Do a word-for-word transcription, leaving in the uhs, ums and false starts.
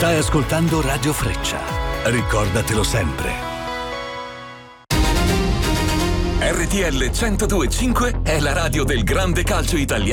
Stai ascoltando Radio Freccia. Ricordatelo sempre. R T L centodue e cinque è la radio del grande calcio italiano.